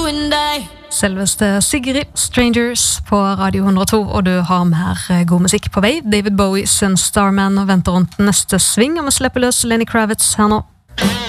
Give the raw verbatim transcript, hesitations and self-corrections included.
and I. Selveste Sigrid, Strangers på Radio hundre og to, og du har mer god musikk på vei. David Bowie sin Starman og venter rundt neste sving, og vi slipper løs Lenny Kravitz her nå.